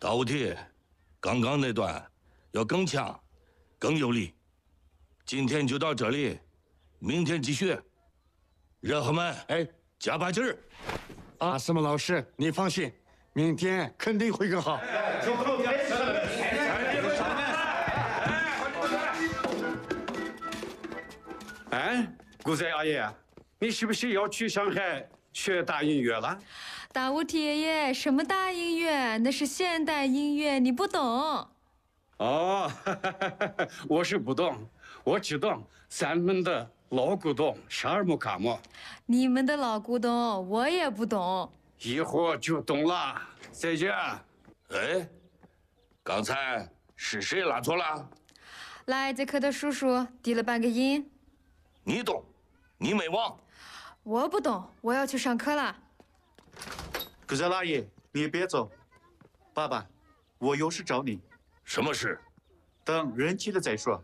大武体，刚刚那段要更强、更有力。今天就到这里，明天继续。热河们，加把劲儿！ 阿斯莫老师，你放心，明天肯定会更好。 哎，顾仔阿爷，你是不是要去上海学大音乐了？ 大武体爷爷，什么大音乐？那是现代音乐，你不懂。 哦，我是不懂，我知道咱们的老古董沙尔木卡姆。 你们的老古董我也不懂。 一会儿就懂了。再见。 哎，刚才是谁拉错了？ 来节课的叔叔低了半个音。 你懂，你没忘。 我不懂，我要去上课了。 顾仔老爷，你别走，爸爸，我有事找你。 什么事？ 等人齐了再说。